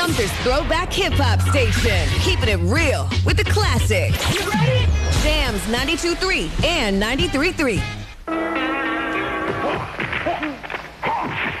Sumter's throwback hip-hop station. Keeping it real with the classics. You ready? Jams 92.3 and 93.3.